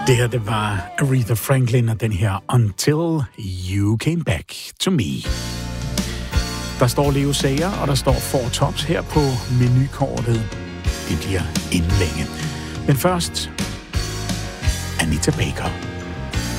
Det her, det var Aretha Franklin og den her Until You Came Back to Me. Der står Leo Sager, og der står Four Tops her på menukortet. Det bliver inden længe. Men først, Anita Baker.